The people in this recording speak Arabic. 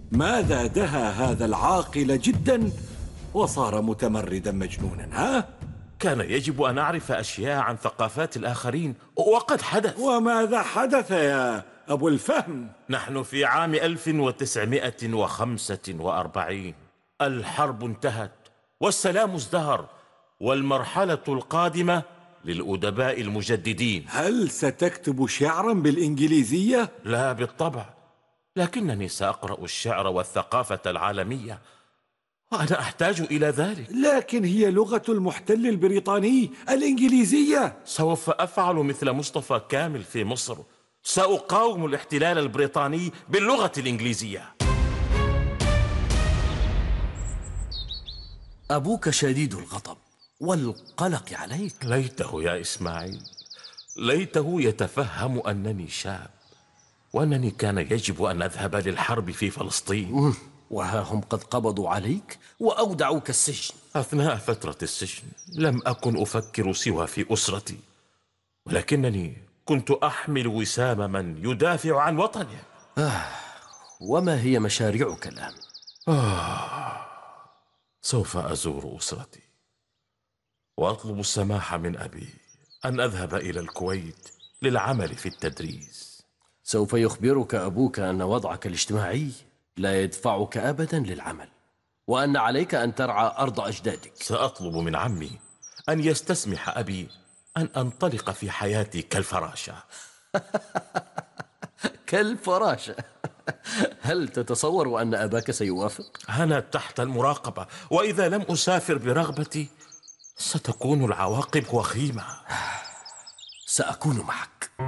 ماذا دهى هذا العاقل جدا وصار متمردا مجنونا؟ ها؟ كان يجب أن أعرف أشياء عن ثقافات الآخرين، وقد حدث. وماذا حدث يا أبو الفهم؟ نحن في عام 1945. الحرب انتهت والسلام ازدهر، والمرحلة القادمة للأدباء المجددين. هل ستكتب شعرا بالإنجليزية؟ لا بالطبع، لكنني سأقرأ الشعر والثقافة العالمية، وأنا أحتاج إلى ذلك. لكن هي لغة المحتل البريطاني الإنجليزية. سوف أفعل مثل مصطفى كامل في مصر، سأقاوم الاحتلال البريطاني باللغة الإنجليزية. أبوك شديد الغضب والقلق عليك. ليته يا إسماعيل، ليته يتفهم أنني شاب، وأنني كان يجب أن أذهب للحرب في فلسطين. وها هم قد قبضوا عليك وأودعوك السجن. أثناء فترة السجن لم أكن أفكر سوى في أسرتي، ولكنني كنت أحمل وسام من يدافع عن وطنه. وما هي مشاريعك الآن؟ سوف أزور أسرتي وأطلب السماح من أبي أن أذهب إلى الكويت للعمل في التدريس. سوف يخبرك أبوك أن وضعك الاجتماعي لا يدفعك أبدا للعمل، وأن عليك أن ترعى أرض أجدادك. سأطلب من عمي أن يستسمح أبي أن أنطلق في حياتي كالفراشة. كالفراشة؟ هل تتصور أن أباك سيوافق؟ أنا تحت المراقبة، وإذا لم أسافر برغبتي ستكون العواقب وخيمة. سأكون معك.